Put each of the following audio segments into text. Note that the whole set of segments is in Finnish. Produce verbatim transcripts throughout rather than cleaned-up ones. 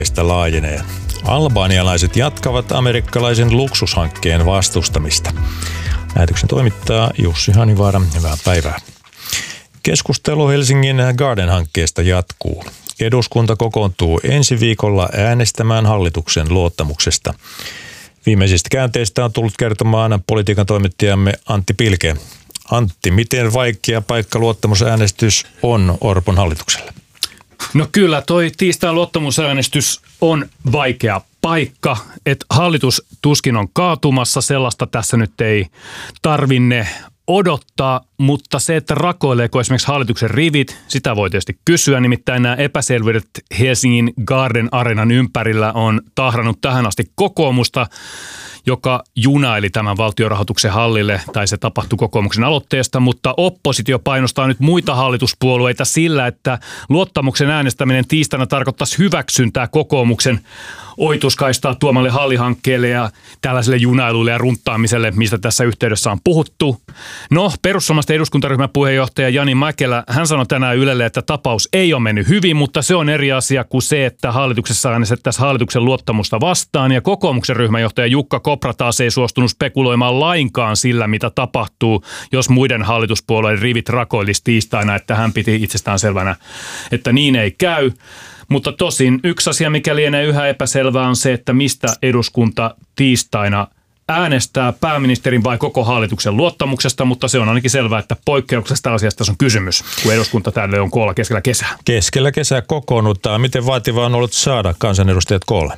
laajenee. Albanialaiset jatkavat amerikkalaisen luksushankkeen vastustamista. Lähetyksen toimittaa Jussi Hanivaara. Hyvää päivää. Keskustelu Helsingin Garden-hankkeesta jatkuu. Eduskunta kokoontuu ensi viikolla äänestämään hallituksen luottamuksesta. Viimeisistä käänteistä on tullut kertomaan politiikan toimittajamme Antti Pilke. Antti, miten vaikea paikka luottamusäänestys on Orpon hallitukselle? No kyllä, toi tiistain luottamusäänestys on vaikea paikka, että hallitus tuskin on kaatumassa, sellaista tässä nyt ei tarvinne odottaa, mutta se, että rakoileeko esimerkiksi hallituksen rivit, sitä voi tietysti kysyä, nimittäin nämä epäselvyydet Helsingin Garden Arenan ympärillä on tahrannut tähän asti kokoomusta, joka junaili tämän valtionrahoituksen hallille, tai se tapahtui kokoomuksen aloitteesta, mutta oppositio painostaa nyt muita hallituspuolueita sillä, että luottamuksen äänestäminen tiistaina tarkoittaisi hyväksyntää kokoomuksen ohituskaistaa tuomalle hallihankkeelle ja tällaiselle junailulle ja runttaamiselle, mistä tässä yhteydessä on puhuttu. No, perussuomalaisten eduskuntaryhmän puheenjohtaja Jani Mäkelä, hän sanoi tänään Ylelle, että tapaus ei ole mennyt hyvin, mutta se on eri asia kuin se, että hallituksessa äänestettäisiin hallituksen luottamusta vastaan, ja kokoomuksen ryhmänjohtaja Jukka Kopra taas ei suostunut spekuloimaan lainkaan sillä, mitä tapahtuu, jos muiden hallituspuolueiden rivit rakoilisi tiistaina, että hän piti itsestään selvänä, että niin ei käy. Mutta tosin yksi asia, mikä lienee yhä epäselvää, on se, että mistä eduskunta tiistaina äänestää, pääministerin vai koko hallituksen luottamuksesta, mutta se on ainakin selvää, että poikkeuksesta asiasta on kysymys, kun eduskunta tälle on koolla keskellä kesää. Keskellä kesää kokoonnutaan. Miten vaativaa on ollut saada kansanedustajat koolle?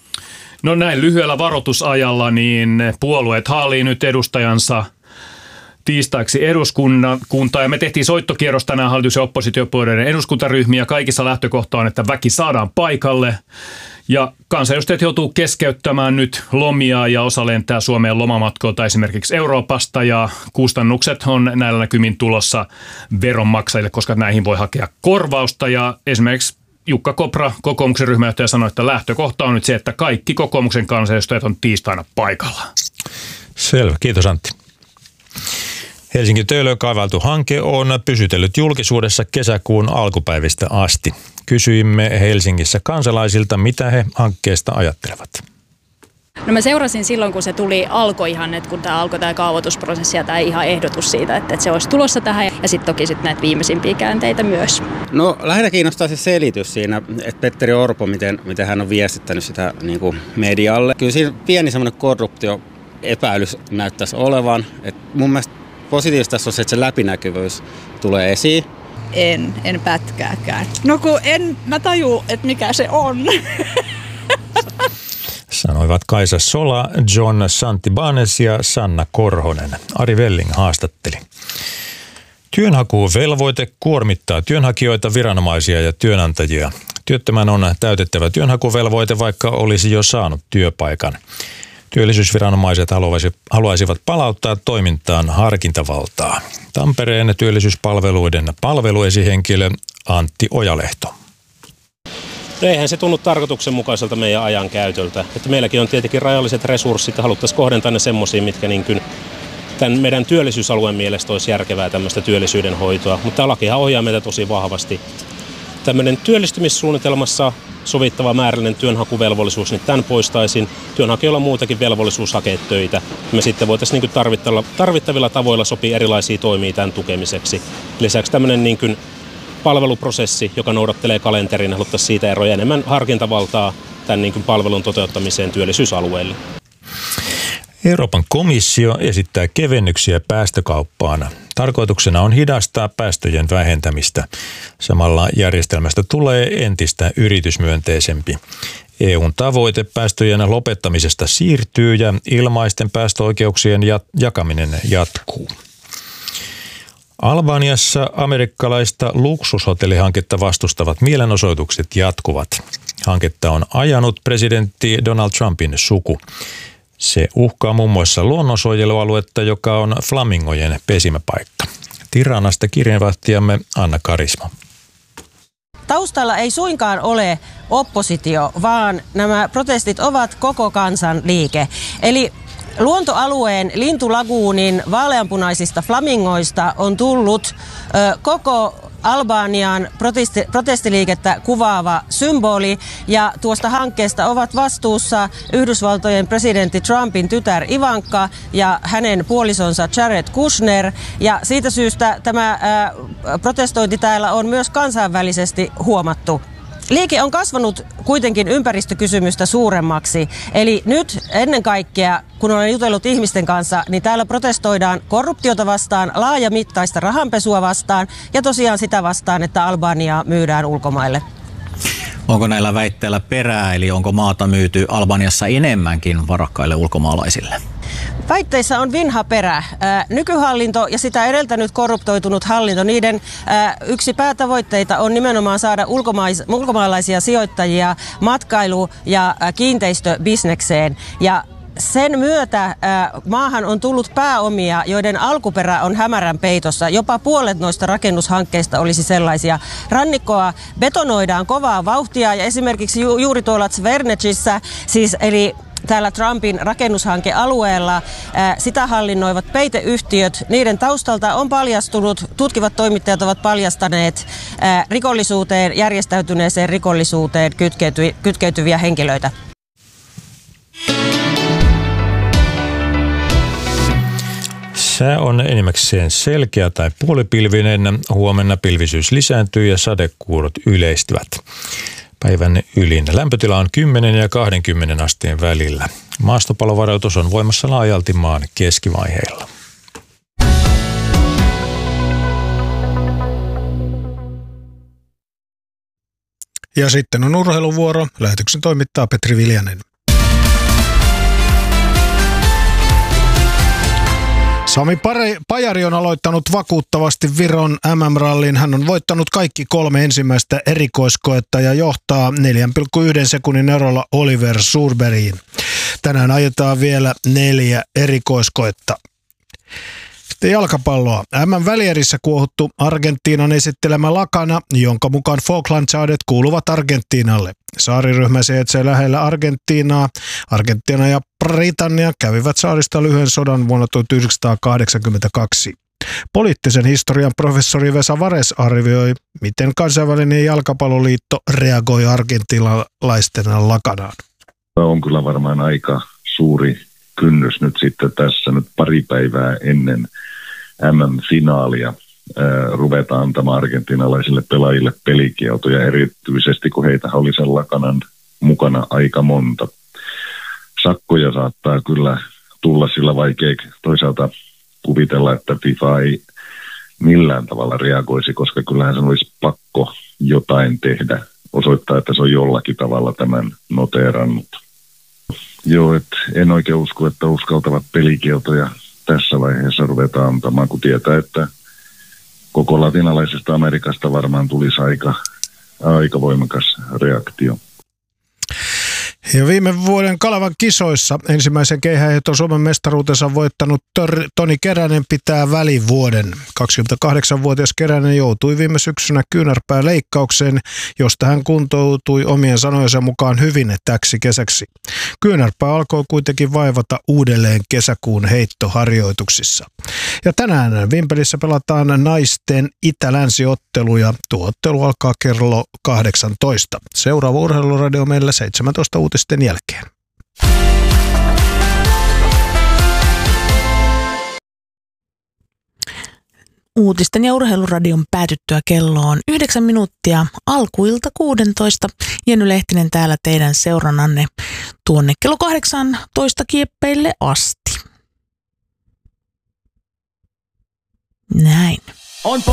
No näin lyhyellä varoitusajalla niin puolueet haalii nyt edustajansa tiistaiksi eduskuntaan, ja me tehtiin soittokierros tänään hallitus- ja oppositiopuolueiden eduskuntaryhmiä. Kaikissa lähtökohta on, että väki saadaan paikalle, ja kansanedustajat joutuu keskeyttämään nyt lomia, ja osa lentää Suomeen lomamatkoilta esimerkiksi Euroopasta, ja kustannukset on näillä näkymin tulossa veronmaksajille, koska näihin voi hakea korvausta, ja esimerkiksi Jukka Kopra, kokoomuksen ryhmänjohtaja, sanoi, että lähtökohta on nyt se, että kaikki kokoomuksen kansanedustajat on tiistaina paikalla. Selvä, kiitos Antti. Helsingin Töölöön kaavailtu hanke on pysytellyt julkisuudessa kesäkuun alkupäivistä asti. Kysyimme Helsingissä kansalaisilta, mitä he hankkeesta ajattelevat. No mä seurasin silloin, kun se tuli, alkoi ihan, että kun tämä alkoi tämä kaavoitusprosessi ja tämä ihan ehdotus siitä, että, että se olisi tulossa tähän, ja sitten toki sitten näitä viimeisimpiä käänteitä myös. No lähinnä kiinnostaa se selitys siinä, että Petteri Orpo, miten, miten hän on viestittänyt sitä niin kuin medialle. Kyllä siinä pieni semmoinen korruptio epäilys näyttäisi olevan. Et mun mielestä positiivista tässä on se, että se läpinäkyvyys tulee esiin. En, en pätkääkään. No kun en mä tajuu, että mikä se on. Sanoivat Kaisa Sola, John Santibanez ja Sanna Korhonen. Ari Velling haastatteli. Työnhakuvelvoite kuormittaa työnhakijoita, viranomaisia ja työnantajia. Työttömän on täytettävä työnhakuvelvoite, vaikka olisi jo saanut työpaikan. Työllisyysviranomaiset haluaisivat palauttaa toimintaan harkintavaltaa. Tampereen työllisyyspalveluiden palveluesihenkilö Antti Ojalehto. Eihän se tunnu tarkoituksenmukaiselta meidän ajan käytöltä. Että meilläkin on tietenkin rajalliset resurssit ja haluttaisiin kohdentaa ne semmoisiin, mitkä niin kuin tämän meidän työllisyysalueen mielestä olisi järkevää tämmöistä työllisyyden hoitoa. Mutta tämä lakihan ohjaa meitä tosi vahvasti. Tämmöinen työllistymissuunnitelmassa sovittava määrällinen työnhakuvelvollisuus, niin tämän poistaisin. Työnhakijoilla on muutakin velvollisuus hakea töitä. Me sitten voitaisiin niin tarvittavilla, tarvittavilla tavoilla sopia erilaisia toimia tämän tukemiseksi. Lisäksi tämmöinen niin kuin palveluprosessi, joka noudattelee kalenterin, haluttaisiin siitä eroja enemmän harkintavaltaa tämän niin kuin palvelun toteuttamiseen työllisyysalueelle. Euroopan komissio esittää kevennyksiä päästökauppaan. Tarkoituksena on hidastaa päästöjen vähentämistä. Samalla järjestelmästä tulee entistä yritysmyönteisempi. E U:n tavoite päästöjen lopettamisesta siirtyy ja ilmaisten päästöoikeuksien jakaminen jatkuu. Albaniassa amerikkalaista luksushotellihanketta vastustavat mielenosoitukset jatkuvat. Hanketta on ajanut presidentti Donald Trumpin suku. Se uhkaa muun muassa luonnonsuojelualuetta, joka on flamingojen pesimäpaikka. Tiranasta kirjeenvahtijamme Anna Karisma. Taustalla ei suinkaan ole oppositio, vaan nämä protestit ovat koko kansan liike. Eli luontoalueen lintulaguunin vaaleanpunaisista flamingoista on tullut ö, koko Albanian protesti, protestiliikettä kuvaava symboli, ja tuosta hankkeesta ovat vastuussa Yhdysvaltojen presidentti Trumpin tytär Ivanka ja hänen puolisonsa Jared Kushner, ja siitä syystä tämä ää, protestointi täällä on myös kansainvälisesti huomattu. Liike on kasvanut kuitenkin ympäristökysymystä suuremmaksi. Eli nyt ennen kaikkea, kun olen jutellut ihmisten kanssa, niin täällä protestoidaan korruptiota vastaan, laajamittaista rahanpesua vastaan ja tosiaan sitä vastaan, että Albaniaa myydään ulkomaille. Onko näillä väitteillä perää, eli onko maata myyty Albaniassa enemmänkin varakkaille ulkomaalaisille? Väitteissä on vinha perä. Ää, nykyhallinto ja sitä edeltänyt korruptoitunut hallinto, niiden ää, yksi päätavoitteita on nimenomaan saada ulkomais, ulkomaalaisia sijoittajia matkailu- ja ää, kiinteistöbisnekseen. Ja sen myötä ää, maahan on tullut pääomia, joiden alkuperä on hämärän peitossa. Jopa puolet noista rakennushankkeista olisi sellaisia. Rannikkoa betonoidaan kovaa vauhtia ja esimerkiksi ju- juuri tuolla Zvernecissä, siis eli täällä Trumpin rakennushankealueella ää, sitä hallinnoivat peiteyhtiöt. Niiden taustalta on paljastunut, tutkivat toimittajat ovat paljastaneet ää, rikollisuuteen, järjestäytyneeseen rikollisuuteen kytkeyty, kytkeytyviä henkilöitä. Sää on enimmäkseen selkeä tai puolipilvinen. Huomenna pilvisyys lisääntyy ja sadekuurot yleistyvät. Päivän ylin lämpötila on kymmenen ja kaksikymmentä asteen välillä. Maastopalovaroitus on voimassa laajalti maan keskivaiheilla. Ja sitten on urheiluvuoro. Lähetyksen toimittaa Petri Viljanen. Sami Pajari on aloittanut vakuuttavasti Viron M M-rallin. Hän on voittanut kaikki kolme ensimmäistä erikoiskoetta ja johtaa neljä pilkku yksi sekunnin erolla Oliver Surbergiin. Tänään ajetaan vielä neljä erikoiskoetta. Sitten jalkapalloa. M M-välierissä kuohuttu Argentiinan esittelemä lakana, jonka mukaan Falklandsaaret kuuluvat Argentiinalle. Saariryhmä sijaitsee lähellä Argentiinaa. Argentiina ja Britannia kävivät saarista lyhyen sodan vuonna tuhatyhdeksänsataakahdeksankymmentäkaksi. Poliittisen historian professori Vesa Vares arvioi, miten kansainvälinen jalkapalloliitto reagoi argentiinalaisten lakanaan. On kyllä varmaan aika suuri kynnys nyt sitten tässä nyt pari päivää ennen M M-finaalia ää, ruvetaan antamaan argentinalaisille pelaajille pelikieltoja, erityisesti kun heitä oli sen lakanan mukana aika monta. Sakkoja saattaa kyllä tulla, sillä vaikea toisaalta kuvitella, että FIFA ei millään tavalla reagoisi, koska kyllähän se olisi pakko jotain tehdä, osoittaa, että se on jollakin tavalla tämän noteerannut. Joo, et en oikein usko, että uskaltavat pelikieltoja tässä vaiheessa ruvetaan antamaan, kun tietää, että koko latinalaisesta Amerikasta varmaan tulisi aika, aika voimakas reaktio. Ja viime vuoden Kalevan kisoissa ensimmäisen keihäänheitton Suomen mestaruutensa voittanut Toni Keränen pitää välivuoden. kaksikymmentäkahdeksanvuotias Keränen joutui viime syksynä kyynärpään leikkaukseen, josta hän kuntoutui omien sanojensa mukaan hyvin täksi kesäksi. Kyynärpää alkoi kuitenkin vaivata uudelleen kesäkuun heittoharjoituksissa. Ja tänään Vimpelissä pelataan naisten itä-länsi-ottelu ja tuo ottelu alkaa kello kahdeksantoista. Seuraava urheiluradio meillä seitsemäntoista uutisten jälkeen. Uutisten ja urheiluradion päätyttyä kello on yhdeksän minuuttia alkuilta kuudentoista. Jenny Lehtinen täällä teidän seurannanne tuonne kello kahdeksantoista kieppeille asti. Näin. On